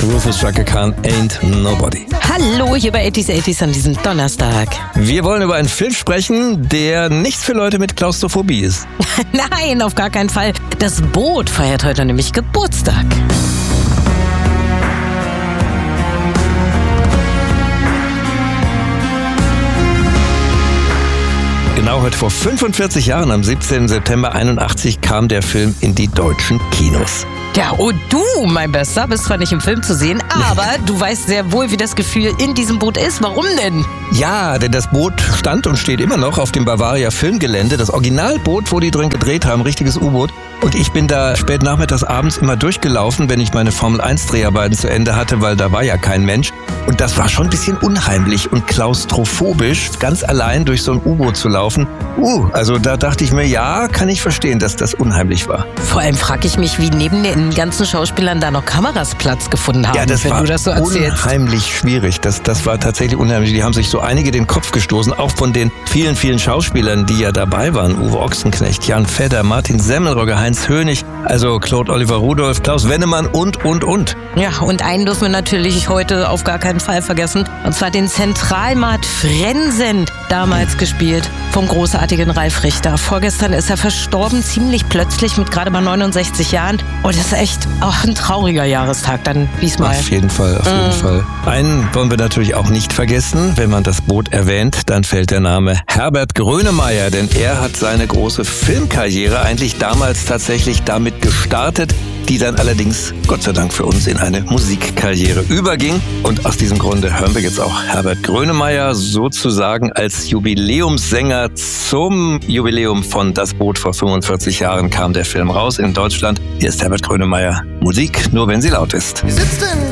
Rufus Chaka Khan, Ain't Nobody. Hallo, hier bei 80s an diesem Donnerstag. Wir wollen über einen Film sprechen, der nichts für Leute mit Klaustrophobie ist. Nein, auf gar keinen Fall. Das Boot feiert heute nämlich Geburtstag. Genau heute vor 45 Jahren, am 17. September 81, kam der Film in die deutschen Kinos. Ja, und du, mein Bester, bist zwar nicht im Film zu sehen, aber du weißt sehr wohl, wie das Gefühl in diesem Boot ist. Warum denn? Ja, denn das Boot stand und steht immer noch auf dem Bavaria Filmgelände. Das Originalboot, wo die drin gedreht haben, richtiges U-Boot. Und ich bin da spät nachmittags abends immer durchgelaufen, wenn ich meine Formel-1-Dreharbeiten zu Ende hatte, weil da war ja kein Mensch. Und das war schon ein bisschen unheimlich und klaustrophobisch, ganz allein durch so ein U-Boot zu laufen. Also da dachte ich mir, ja, kann ich verstehen, dass das unheimlich war. Vor allem frage ich mich, wie neben den ganzen Schauspielern da noch Kameras Platz gefunden haben, ja, das wenn war du das so erzählst. Unheimlich schwierig. Das war tatsächlich unheimlich. Die haben sich so einige den Kopf gestoßen, auch von den vielen, vielen Schauspielern, die ja dabei waren. Uwe Ochsenknecht, Jan Fedder, Martin Semmelrogge, Heinz Hönig, also Claude Oliver Rudolph, Klaus Wennemann und. Ja, und einen dürfen wir natürlich heute auf gar keinen Fall vergessen. Und zwar den Zentralmart Frensen, damals gespielt vom großartigen Ralf Richter. Vorgestern ist er verstorben, ziemlich plötzlich mit gerade mal 69 Jahren. Und das ist echt auch ein trauriger Jahrestag dann diesmal. Auf jeden Fall. Einen wollen wir natürlich auch nicht vergessen. Wenn man das Boot erwähnt, dann fällt der Name Herbert Grönemeyer, denn er hat seine große Filmkarriere eigentlich damals tatsächlich damit gestartet, die dann allerdings, Gott sei Dank für uns, in eine Musikkarriere überging. Und aus diesem Grunde hören wir jetzt auch Herbert Grönemeyer sozusagen als Jubiläumssänger zum Jubiläum von Das Boot. Vor 45 Jahren kam der Film raus in Deutschland. Hier ist Herbert Grönemeyer. Musik, nur wenn sie laut ist. Wir sitzen